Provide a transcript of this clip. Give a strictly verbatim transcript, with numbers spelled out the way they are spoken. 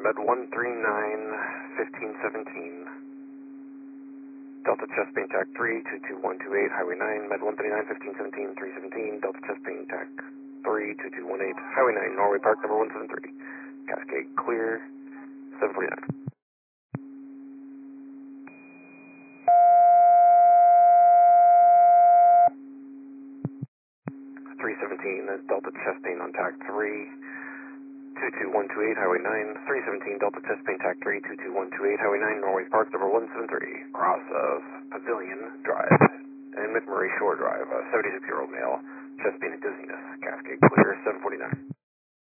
Med one three nine, fifteen seventeen. Delta chest pain tac three, two two one two eight, Highway nine, Med one three nine, fifteen seventeen, three seventeen, Delta chest pain tac three, two two one eight, Highway nine, Norway Park, number one seven three. Cascade clear, seven forty-nine. three seventeen, Delta chest pain on tac three, two two one two eight, Highway nine, three seventeen, Delta chest pain tac three, two two one two eight, Highway nine, Norway Park, number one seven three, cross of Pavilion Drive and McMurray Shore Drive, a seventy-six-year-old male, chest pain and dizziness, Cascade clear, seven forty-nine.